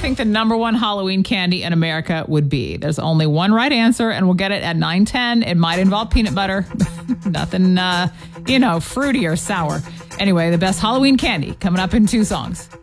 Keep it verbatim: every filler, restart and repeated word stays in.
think the number one Halloween candy in America would be? There's only one right answer, and we'll get it at nine ten. It might involve peanut butter. Nothing, uh, you know, fruity or sour. Anyway, the best Halloween candy coming up in two songs.